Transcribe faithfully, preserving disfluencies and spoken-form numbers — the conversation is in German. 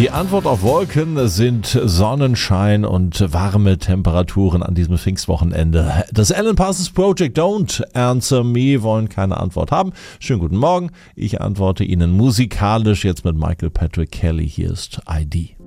Die Antwort auf Wolken sind Sonnenschein und warme Temperaturen an diesem Pfingstwochenende. Das Alan Parsons Project Don't Answer Me wollen keine Antwort haben. Schönen guten Morgen. Ich antworte Ihnen musikalisch jetzt mit Michael Patrick Kelly. Hier ist I D.